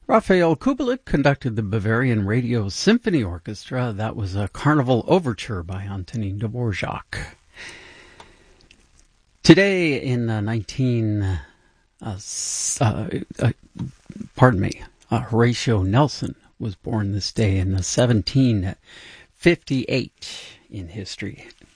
Raphael Kubelik conducted the Bavarian Radio Symphony Orchestra. That was a Carnival Overture by Antonin Dvorak. Today in Horatio Nelson was born this day in 1758 in history.